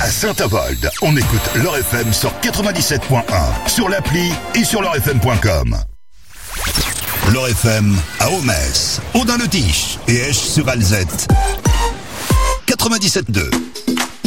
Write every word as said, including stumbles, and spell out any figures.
À Saint-Avold, on écoute L'Or F M sur quatre-vingt-dix-sept point un, sur l'appli et sur l'or f m point com. L'Or F M à Homès, Audun-le-Tiche et Esch-sur-Alzette. quatre-vingt-dix-sept point deux.